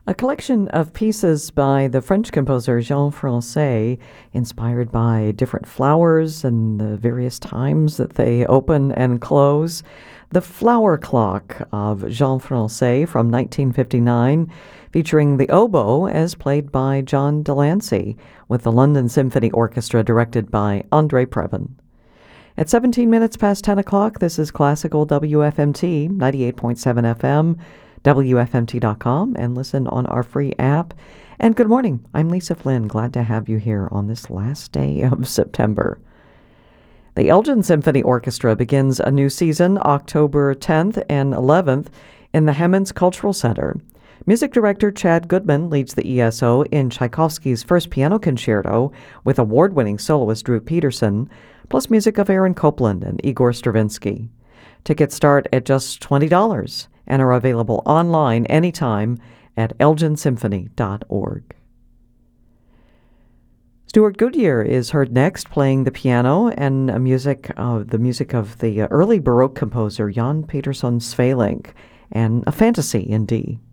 A collection of pieces by the French composer Jean Francais, inspired by different flowers and the various times that they open and close. The Flower Clock of Jean Francais from 1959, featuring the oboe as played by John Delancey, with the London Symphony Orchestra directed by Andre Previn. At 17 minutes past 10 o'clock, this is Classical WFMT, 98.7 FM, WFMT.com, and listen on our free app. And good morning. I'm Lisa Flynn. Glad to have you here on this last day of September. The Elgin Symphony Orchestra begins a new season October 10th and 11th in the Hemmons Cultural Center. Music director Chad Goodman leads the ESO in Tchaikovsky's First Piano Concerto with award-winning soloist Drew Peterson, plus music of Aaron Copland and Igor Stravinsky. Tickets start at just $20 and are available online anytime at elginsymphony.org. Stuart Goodyear is heard next playing the piano and the music of the early Baroque composer Jan Petersson Sweelinck, and a fantasy in D.